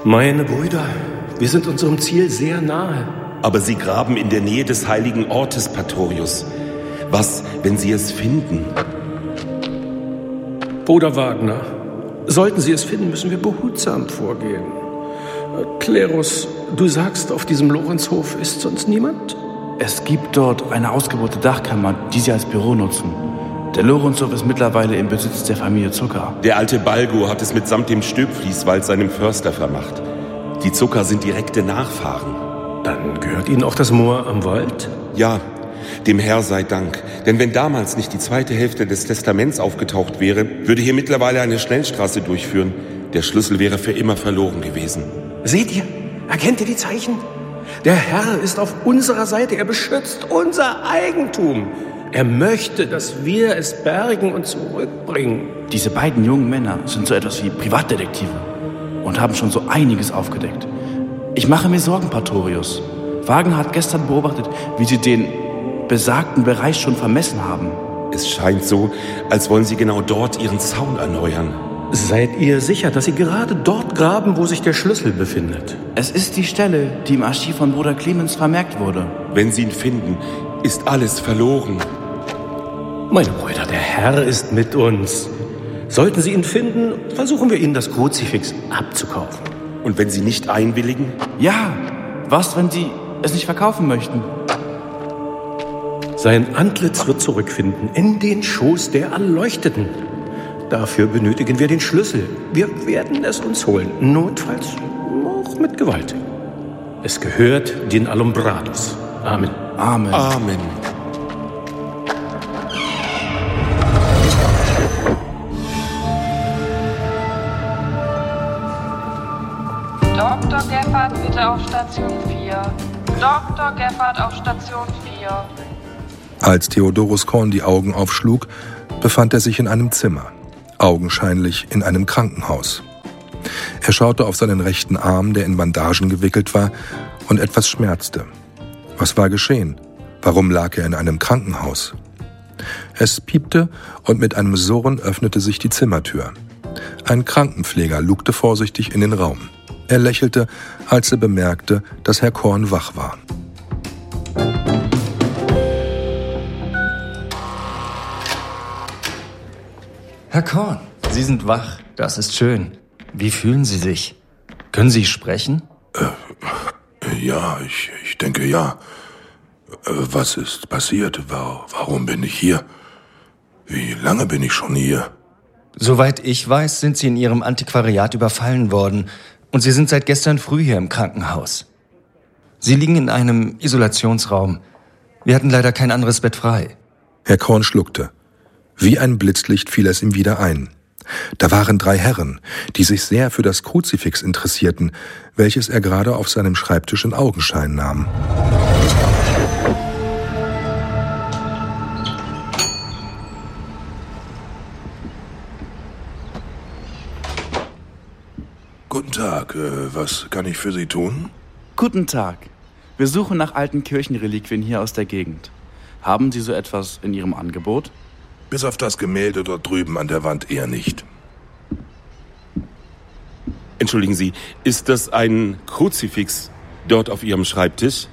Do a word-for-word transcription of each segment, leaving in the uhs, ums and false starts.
Meine Brüder, wir sind unserem Ziel sehr nahe. Aber Sie graben in der Nähe des heiligen Ortes, Pastorius. Was, wenn Sie es finden? Bruder Wagner, sollten Sie es finden, müssen wir behutsam vorgehen. Klerus, du sagst, auf diesem Lorenzhof ist sonst niemand? Es gibt dort eine ausgebaute Dachkammer, die Sie als Büro nutzen. Der Lorenzhof ist mittlerweile im Besitz der Familie Zucker. Der alte Balgo hat es mitsamt dem Stülpfließwald seinem Förster vermacht. Die Zucker sind direkte Nachfahren. Dann gehört Ihnen auch das Moor am Wald? Ja, dem Herr sei Dank. Denn wenn damals nicht die zweite Hälfte des Testaments aufgetaucht wäre, würde hier mittlerweile eine Schnellstraße durchführen. Der Schlüssel wäre für immer verloren gewesen. Seht ihr? Erkennt ihr die Zeichen? Der Herr ist auf unserer Seite. Er beschützt unser Eigentum. Er möchte, dass wir es bergen und zurückbringen. Diese beiden jungen Männer sind so etwas wie Privatdetektive und haben schon so einiges aufgedeckt. Ich mache mir Sorgen, Pastorius. Wagner hat gestern beobachtet, wie sie den besagten Bereich schon vermessen haben. Es scheint so, als wollen sie genau dort ihren Zaun erneuern. Seid ihr sicher, dass sie gerade dort graben, wo sich der Schlüssel befindet? Es ist die Stelle, die im Archiv von Bruder Clemens vermerkt wurde. Wenn sie ihn finden, ist alles verloren. Meine Brüder, der Herr ist mit uns. Sollten Sie ihn finden, versuchen wir Ihnen das Kruzifix abzukaufen. Und wenn Sie nicht einwilligen? Ja, was, wenn Sie es nicht verkaufen möchten? Sein Antlitz wird zurückfinden in den Schoß der Erleuchteten. Dafür benötigen wir den Schlüssel. Wir werden es uns holen, notfalls auch mit Gewalt. Es gehört den Alumbrados. Amen. Amen. Amen. Doktor Geffert, bitte auf Station vier. Doktor Geffert auf Station vier. Als Theodorus Korn die Augen aufschlug, befand er sich in einem Zimmer, augenscheinlich in einem Krankenhaus. Er schaute auf seinen rechten Arm, der in Bandagen gewickelt war, und etwas schmerzte. Was war geschehen? Warum lag er in einem Krankenhaus? Es piepte und mit einem Surren öffnete sich die Zimmertür. Ein Krankenpfleger lugte vorsichtig in den Raum. Er lächelte, als er bemerkte, dass Herr Korn wach war. Herr Korn, Sie sind wach. Das ist schön. Wie fühlen Sie sich? Können Sie sprechen? Äh, ja, ich, ich denke ja. Äh, was ist passiert? Warum bin ich hier? Wie lange bin ich schon hier? Soweit ich weiß, sind Sie in Ihrem Antiquariat überfallen worden und Sie sind seit gestern früh hier im Krankenhaus. Sie liegen in einem Isolationsraum. Wir hatten leider kein anderes Bett frei. Herr Korn schluckte. Wie ein Blitzlicht fiel es ihm wieder ein. Da waren drei Herren, die sich sehr für das Kruzifix interessierten, welches er gerade auf seinem Schreibtisch in Augenschein nahm. Guten Tag, äh, was kann ich für Sie tun? Guten Tag. Wir suchen nach alten Kirchenreliquien hier aus der Gegend. Haben Sie so etwas in Ihrem Angebot? Bis auf das Gemälde dort drüben an der Wand eher nicht. Entschuldigen Sie, ist das ein Kruzifix dort auf Ihrem Schreibtisch?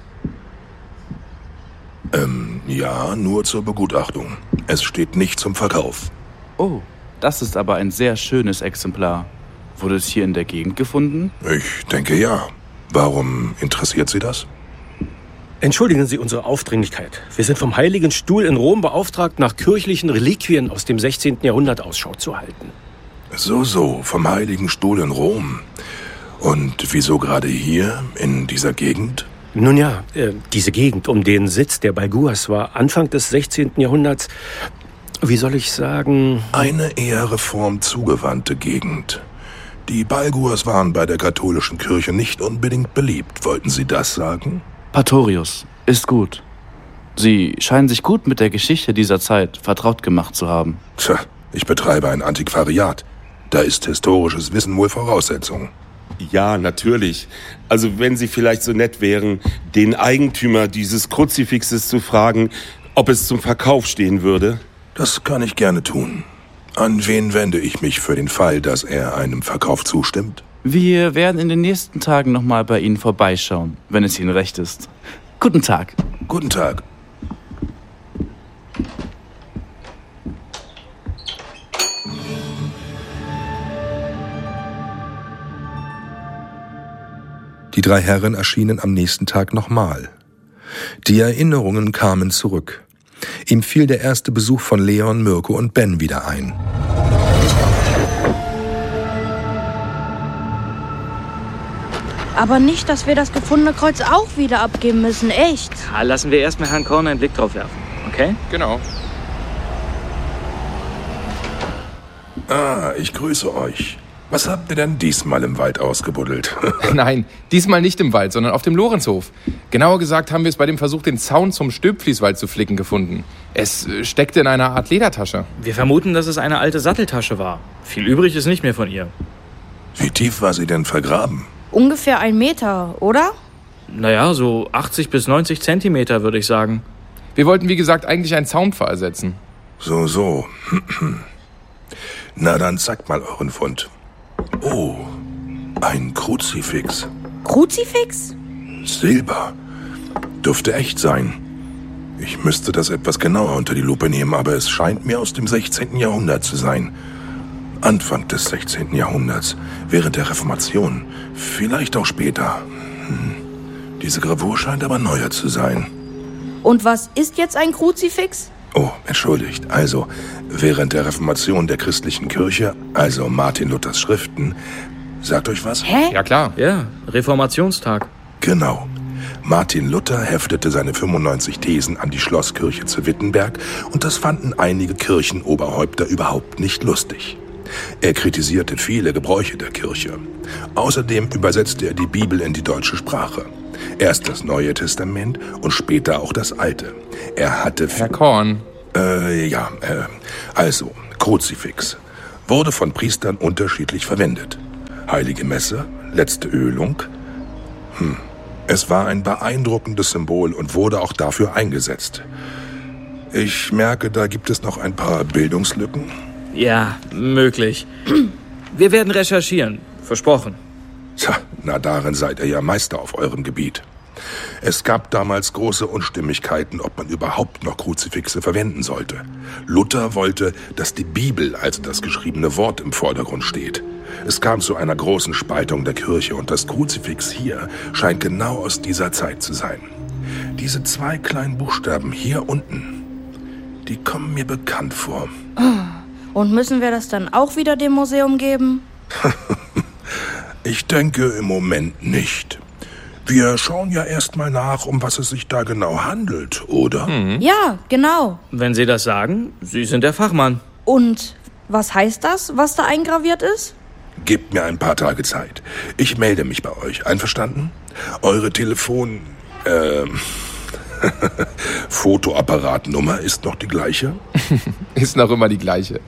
Ähm, ja, nur zur Begutachtung. Es steht nicht zum Verkauf. Oh, das ist aber ein sehr schönes Exemplar. Wurde es hier in der Gegend gefunden? Ich denke ja. Warum interessiert Sie das? Entschuldigen Sie unsere Aufdringlichkeit. Wir sind vom Heiligen Stuhl in Rom beauftragt, nach kirchlichen Reliquien aus dem sechzehnten Jahrhundert Ausschau zu halten. So, so, vom Heiligen Stuhl in Rom. Und wieso gerade hier, in dieser Gegend? Nun ja, äh, diese Gegend um den Sitz der Balguas war Anfang des sechzehnten Jahrhunderts, wie soll ich sagen... Eine eher reform zugewandte Gegend. Die Balguas waren bei der katholischen Kirche nicht unbedingt beliebt. Wollten Sie das sagen? Pastorius, ist gut. Sie scheinen sich gut mit der Geschichte dieser Zeit vertraut gemacht zu haben. Tja, ich betreibe ein Antiquariat. Da ist historisches Wissen wohl Voraussetzung. Ja, natürlich. Also wenn Sie vielleicht so nett wären, den Eigentümer dieses Kruzifixes zu fragen, ob es zum Verkauf stehen würde. Das kann ich gerne tun. An wen wende ich mich für den Fall, dass er einem Verkauf zustimmt? Wir werden in den nächsten Tagen nochmal bei Ihnen vorbeischauen, wenn es Ihnen recht ist. Guten Tag. Guten Tag. Die drei Herren erschienen am nächsten Tag nochmal. Die Erinnerungen kamen zurück. Ihm fiel der erste Besuch von Leon, Mirko und Ben wieder ein. Aber nicht, dass wir das gefundene Kreuz auch wieder abgeben müssen, echt. Ja, lassen wir erstmal Herrn Korn einen Blick drauf werfen, okay? Genau. Ah, ich grüße euch. Was habt ihr denn diesmal im Wald ausgebuddelt? Nein, diesmal nicht im Wald, sondern auf dem Lorenzhof. Genauer gesagt haben wir es bei dem Versuch, den Zaun zum Stülpflieswald zu flicken, gefunden. Es steckte in einer Art Ledertasche. Wir vermuten, dass es eine alte Satteltasche war. Viel übrig ist nicht mehr von ihr. Wie tief war sie denn vergraben? Ungefähr ein Meter, oder? Naja, so achtzig bis neunzig Zentimeter, würde ich sagen. Wir wollten, wie gesagt, eigentlich einen Zaunpfahl ersetzen. So, so. Na, dann zeigt mal euren Fund. Oh, ein Kruzifix. Kruzifix? Silber. Dürfte echt sein. Ich müsste das etwas genauer unter die Lupe nehmen, aber es scheint mir aus dem sechzehnten Jahrhundert zu sein. Anfang des sechzehnten Jahrhunderts, während der Reformation. Vielleicht auch später. Hm. Diese Gravur scheint aber neuer zu sein. Und was ist jetzt ein Kruzifix? Oh, entschuldigt. Also, während der Reformation der christlichen Kirche, also Martin Luthers Schriften, sagt euch was? Hä? Ja, klar. Ja, Reformationstag. Genau. Martin Luther heftete seine fünfundneunzig Thesen an die Schlosskirche zu Wittenberg und das fanden einige Kirchenoberhäupter überhaupt nicht lustig. Er kritisierte viele Gebräuche der Kirche. Außerdem übersetzte er die Bibel in die deutsche Sprache. Erst das Neue Testament und später auch das Alte. Er hatte... Herr Korn. Äh, ja, äh, also, Kruzifix. Wurde von Priestern unterschiedlich verwendet. Heilige Messe, letzte Ölung. Hm. Es war ein beeindruckendes Symbol und wurde auch dafür eingesetzt. Ich merke, da gibt es noch ein paar Bildungslücken. Ja, möglich. Wir werden recherchieren. Versprochen. Tja, na darin seid ihr ja Meister auf eurem Gebiet. Es gab damals große Unstimmigkeiten, ob man überhaupt noch Kruzifixe verwenden sollte. Luther wollte, dass die Bibel, also das geschriebene Wort, im Vordergrund steht. Es kam zu einer großen Spaltung der Kirche und das Kruzifix hier scheint genau aus dieser Zeit zu sein. Diese zwei kleinen Buchstaben hier unten, die kommen mir bekannt vor. Und müssen wir das dann auch wieder dem Museum geben? Ich denke im Moment nicht. Wir schauen ja erstmal nach, um was es sich da genau handelt, oder? Mhm. Ja, genau. Wenn Sie das sagen, Sie sind der Fachmann. Und was heißt das, was da eingraviert ist? Gebt mir ein paar Tage Zeit. Ich melde mich bei euch. Einverstanden? Eure Telefon... Äh, Fotoapparatnummer ist noch die gleiche? Ist noch immer die gleiche.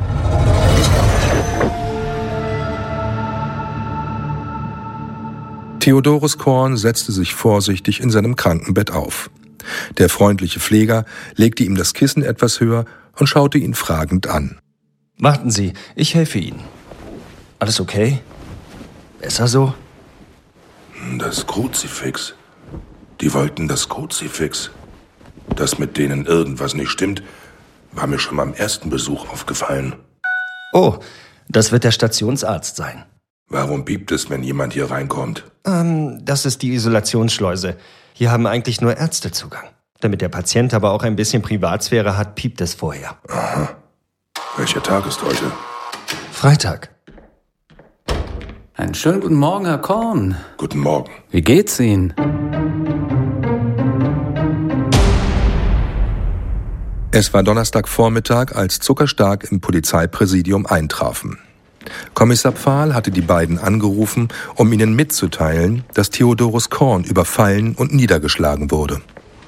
Theodorus Korn setzte sich vorsichtig in seinem Krankenbett auf. Der freundliche Pfleger legte ihm das Kissen etwas höher und schaute ihn fragend an. Warten Sie, ich helfe Ihnen. Alles okay? Besser so? Das Kruzifix. Die wollten das Kruzifix. Dass mit denen irgendwas nicht stimmt, war mir schon beim ersten Besuch aufgefallen. Oh, das wird der Stationsarzt sein. Warum piept es, wenn jemand hier reinkommt? Ähm, das ist die Isolationsschleuse. Hier haben eigentlich nur Ärzte Zugang. Damit der Patient aber auch ein bisschen Privatsphäre hat, piept es vorher. Aha. Welcher Tag ist heute? Freitag. Einen schönen guten Morgen, Herr Korn. Guten Morgen. Wie geht's Ihnen? Es war Donnerstagvormittag, als Zuckerstark im Polizeipräsidium eintrafen. Kommissar Pfahl hatte die beiden angerufen, um ihnen mitzuteilen, dass Theodorus Korn überfallen und niedergeschlagen wurde.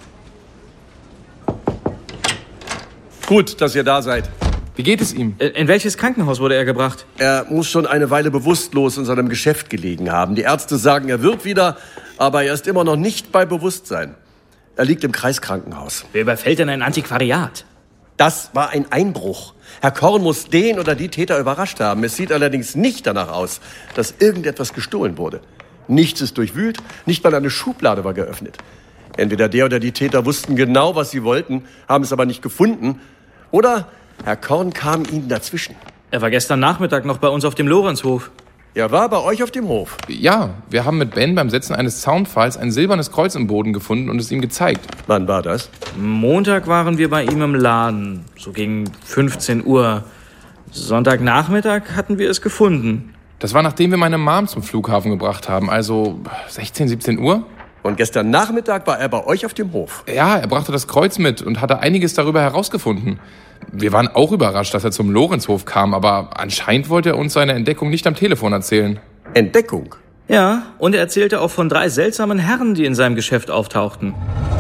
Gut, dass ihr da seid. Wie geht es ihm? In welches Krankenhaus wurde er gebracht? Er muss schon eine Weile bewusstlos in seinem Geschäft gelegen haben. Die Ärzte sagen, er wird wieder, aber er ist immer noch nicht bei Bewusstsein. Er liegt im Kreiskrankenhaus. Wer überfällt denn ein Antiquariat? Das war ein Einbruch. Herr Korn muss den oder die Täter überrascht haben. Es sieht allerdings nicht danach aus, dass irgendetwas gestohlen wurde. Nichts ist durchwühlt, nicht mal eine Schublade war geöffnet. Entweder der oder die Täter wussten genau, was sie wollten, haben es aber nicht gefunden. Oder Herr Korn kam ihnen dazwischen. Er war gestern Nachmittag noch bei uns auf dem Lorenzhof. Er war bei euch auf dem Hof? Ja, wir haben mit Ben beim Setzen eines Zaunpfahls ein silbernes Kreuz im Boden gefunden und es ihm gezeigt. Wann war das? Montag waren wir bei ihm im Laden, so gegen fünfzehn Uhr. Sonntagnachmittag hatten wir es gefunden. Das war, nachdem wir meine Mom zum Flughafen gebracht haben, also sechzehn, siebzehn Uhr. Und gestern Nachmittag war er bei euch auf dem Hof? Ja, er brachte das Kreuz mit und hatte einiges darüber herausgefunden. Wir waren auch überrascht, dass er zum Lorenzhof kam, aber anscheinend wollte er uns seine Entdeckung nicht am Telefon erzählen. Entdeckung? Ja, und er erzählte auch von drei seltsamen Herren, die in seinem Geschäft auftauchten.